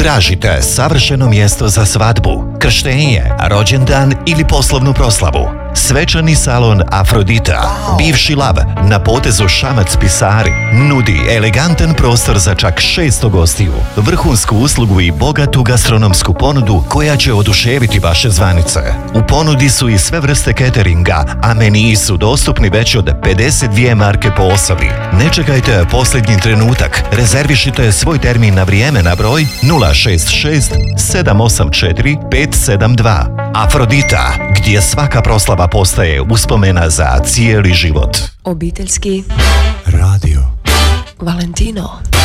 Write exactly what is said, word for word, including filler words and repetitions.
Tražite savršeno mjesto za svadbu, krštenje, rođendan ili poslovnu proslavu. Svečani salon Afrodita, bivši Lav, na potezu Šamac-Pisari, nudi elegantan prostor za čak šesto gostiju, vrhunsku uslugu i bogatu gastronomsku ponudu koja će oduševiti vaše zvanice. U ponudi su i sve vrste cateringa, a meniji su dostupni već od pedeset dvije marke po osobi. Ne čekajte posljednji trenutak, rezervišite svoj termin na vrijeme na broj nula šest šest sedam osam četiri pet sedam dva. Afrodita, gdje svaka proslava postaje uspomena za cijeli život. Obiteljski radio Valentino.